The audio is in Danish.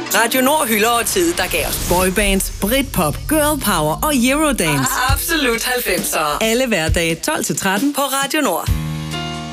Radio Nord hylder over tid, der gav os boybands, Britpop, girl power og Eurodance. Absolut 90'er. Alle hverdage 12-13 på Radio Nord.